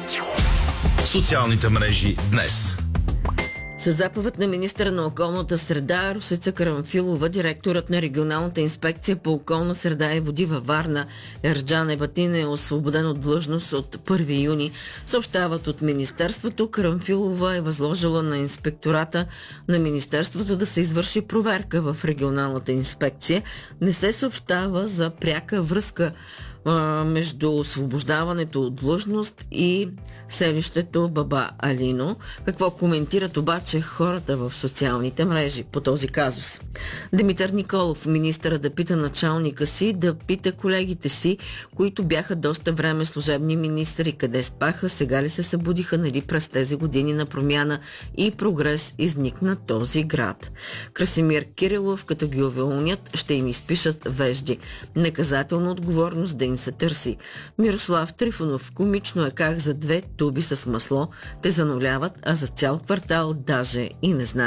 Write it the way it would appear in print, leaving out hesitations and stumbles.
Социалните мрежи днес. Със заповед на министъра на околната среда Росица Карамфилова, директорът на регионалната инспекция по околна среда и води във Варна, Ерджан Ебатин, е освободен от длъжност от 1 юни. Съобщават от министерството. Карамфилова е възложила на инспектората на министерството да се извърши проверка в регионалната инспекция. Не се съобщава за пряка връзка между освобождаването от длъжност и селището Баба Алино. Какво коментират обаче хората в социалните мрежи по този казус? Димитър Николов, министъра, да пита началника си, да пита колегите си, които бяха доста време служебни министри, къде спаха, сега ли се събудиха, нали през тези години на промяна и прогрес изникна този град. Красимир Кирилов, като ги уволнят, ще им изпишат вежди. Наказателна отговорност да им се търси. Мирослав Трифонов, комично е как за 2 туби с масло те зануляват, а за цял квартал даже и не знаят.